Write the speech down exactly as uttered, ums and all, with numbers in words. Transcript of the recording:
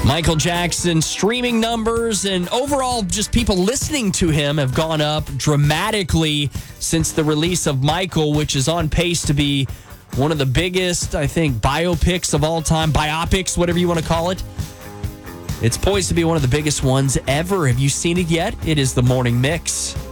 Michael Jackson streaming numbers and overall just people listening to him have gone up dramatically since the release of Michael, which is on pace to be one of the biggest, I think, biopics of all time, biopics, whatever you want to call it. It's poised to be one of the biggest ones ever. Have you seen it yet? It is The Morning Mix.